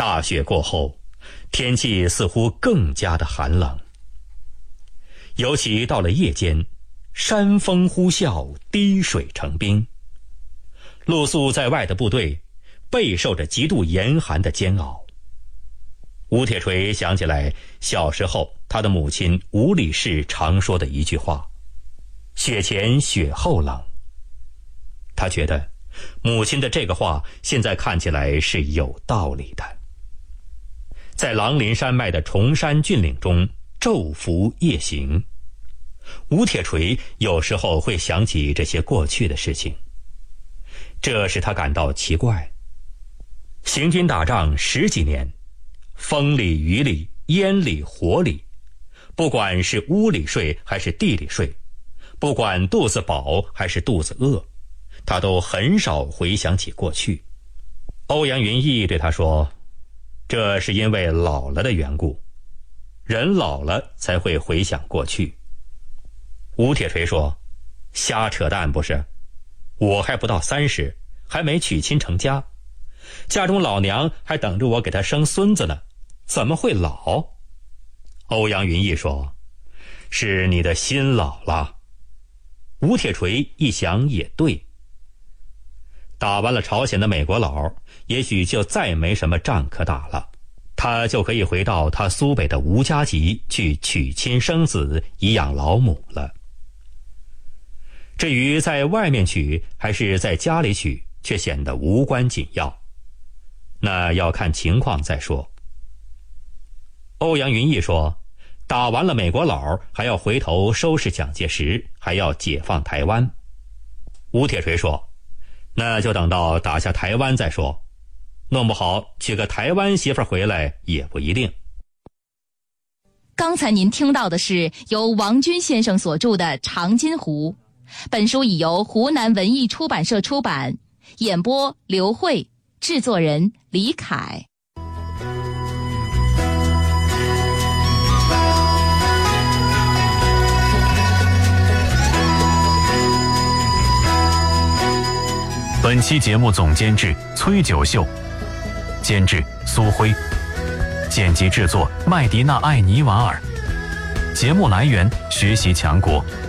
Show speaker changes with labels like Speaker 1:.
Speaker 1: 大雪过后，天气似乎更加的寒冷。尤其到了夜间，山风呼啸，滴水成冰。露宿在外的部队备受着极度严寒的煎熬。吴铁锤想起来小时候他的母亲吴理事常说的一句话：雪前雪后冷。他觉得母亲的这个话现在看起来是有道理的。在狼林山脉的崇山峻岭中昼伏夜行，吴铁锤有时候会想起这些过去的事情，这使他感到奇怪。行军打仗10几年，风里雨里烟里火里，不管是屋里睡还是地里睡，不管肚子饱还是肚子饿，他都很少回想起过去。欧阳云逸对他说，这是因为老了的缘故，人老了才会回想过去。吴铁锤说，瞎扯淡不是，我还不到30，还没娶亲成家，家中老娘还等着我给她生孙子呢，怎么会老？欧阳云逸说，是你的心老了。吴铁锤一想也对，打完了朝鲜的美国佬，也许就再没什么仗可打了，他就可以回到他苏北的吴家集去娶亲生子，颐养老母了。至于在外面娶还是在家里娶，却显得无关紧要，那要看情况再说。欧阳云逸说，打完了美国佬，还要回头收拾蒋介石，还要解放台湾。吴铁锤说，那就等到打下台湾再说，弄不好娶个台湾媳妇回来也不一定。
Speaker 2: 刚才您听到的是由王军先生所著的《长津湖》，本书已由湖南文艺出版社出版，演播刘慧，制作人李凯。
Speaker 3: 本期节目总监制崔九秀，监制苏辉，剪辑制作麦迪娜·艾尼瓦尔。节目来源：学习强国。